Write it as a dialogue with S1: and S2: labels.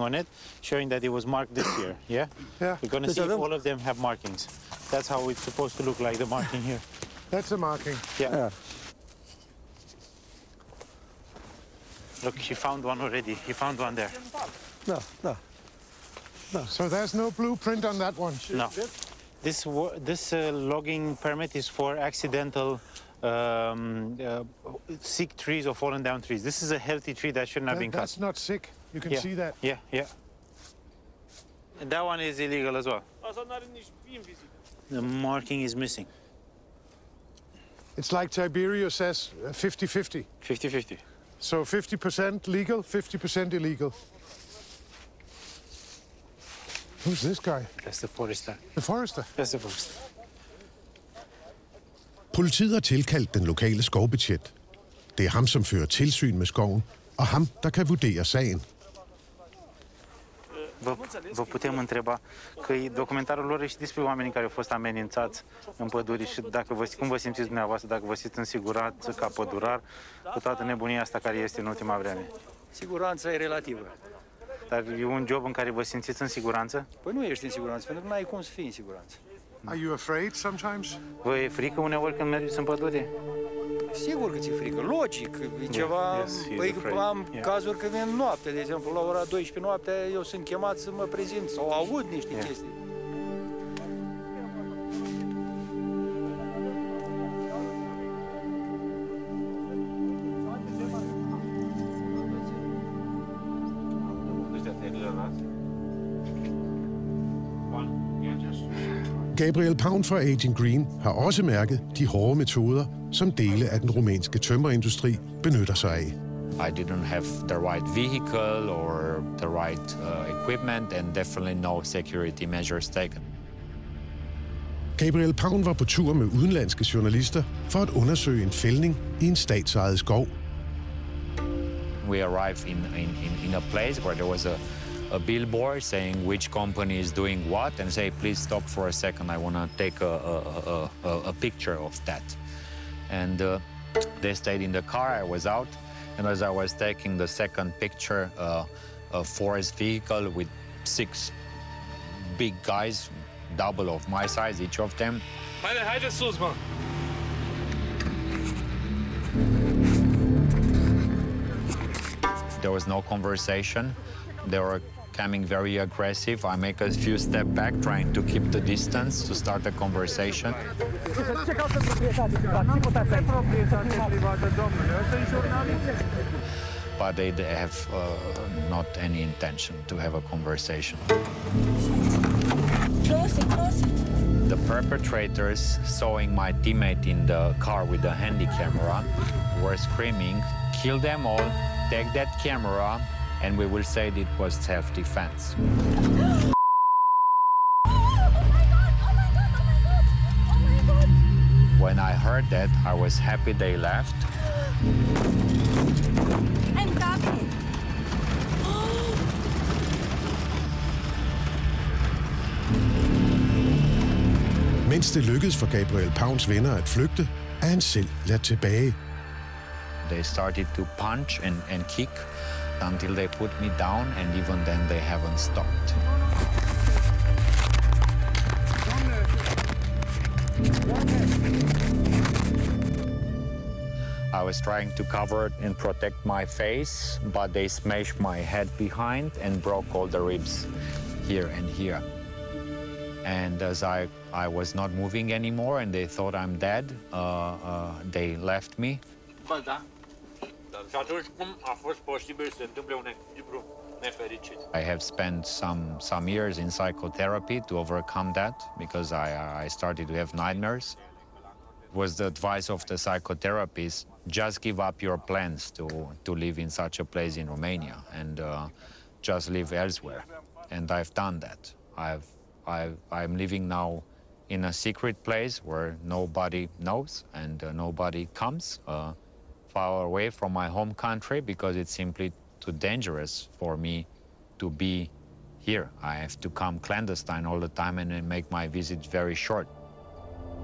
S1: on it, showing that it was marked this year. Yeah?
S2: Yeah.
S1: We're going to see if all of them have markings. That's how it's supposed to look like, the marking here.
S2: That's a marking.
S1: Yeah. Look, he found one already. He found one there.
S3: No.
S2: So there's no blueprint on that one?
S1: No. This logging permit is for accidental sick trees or fallen down trees. This is a healthy tree that shouldn't have been cut.
S2: That's not sick. You can see that.
S1: Yeah. And that one is illegal as well. The marking is missing.
S2: It's like Tiberius says, 50-50.
S1: 50-50.
S2: So 50% legal, 50% illegal. Who's this guy?
S1: That's the forester.
S2: The forester?
S1: That's the forester.
S4: Politiet har tilkaldt den lokale skovbetjent. Det er ham, som fører tilsyn med skoven, og ham, der kan vurdere sagen.
S1: Vă putem întreba că documentarul lor e și despre oamenii care au fost amenințați în păduri și cum vă simțiți dumneavoastră, dacă vă simțiți în siguranță ca pădurar cu toată nebunia asta care este în ultima vreme.
S3: Siguranța e relativă.
S1: Dar e un job în care vă simțiți în siguranță?
S3: Păi nu ești în siguranță, pentru că nu ai cum să fii în siguranță.
S2: Are you afraid sometimes?
S1: Vă e frică uneori când mergeți în pădure?
S3: Sigur că ți-e frică, logic, e ceva... Păi am cazuri că vin noapte, de exemplu, la ora 12 noaptea, eu sunt chemat să mă prezint sau aud niște chestii.
S4: Gabriel Paun fra Agent Green har også mærket de hårde metoder, som dele af den rumænske tømmerindustri benytter sig af.
S5: I didn't have the right vehicle or the right equipment and definitely no security measures taken.
S4: Gabriel Paun var på tur med udenlandske journalister for at undersøge en fældning i en statsejet skov.
S5: We arrived in a place where there was a billboard saying which company is doing what and say, please stop for a second, I want to take a picture of that. And they stayed in the car, I was out, and as I was taking the second picture, a forest vehicle with 6 big guys, double of my size, each of them.
S6: Haide sus, mă!
S5: There was no conversation. They were coming very aggressive. I make a few steps back, trying to keep the distance to start a conversation. But they have not any intention to have a conversation. The perpetrators, sawing my teammate in the car with the handy camera, were screaming, "Kill them all, take that camera, and we will say it was self-defense." When I heard that, I was happy they left.
S7: And David.
S4: Mens det lykkedes for Gabriel Pauns venner at flygte, er han selv ladt tilbage.
S5: They started to punch and kick until they put me down, and even then they haven't stopped. I was trying to cover and protect my face, but they smashed my head behind and broke all the ribs here and here. And as I was not moving anymore and they thought I'm dead, they left me. I have spent some years in psychotherapy to overcome that because I started to have nightmares. Was the advice of the psychotherapist, just give up your plans to live in such a place in Romania and just live elsewhere. And I've done that. I'm living now in a secret place where nobody knows and nobody comes, far away from my home country because it's simply too dangerous for me to be here. I have to come clandestine all the time and make my visits very short.